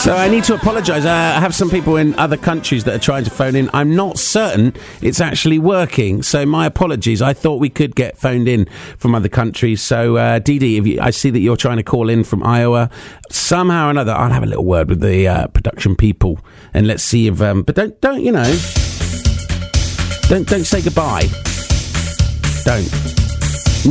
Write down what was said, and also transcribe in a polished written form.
So I need to apologise. I have some people in other countries that are trying to phone in. I'm not certain it's actually working, so my apologies. I thought we could get phoned in from other countries. So, Dee Dee, I see that you're trying to call in from Iowa. Somehow or another, I'll have a little word with the production people, and let's see if... but don't say goodbye. Don't.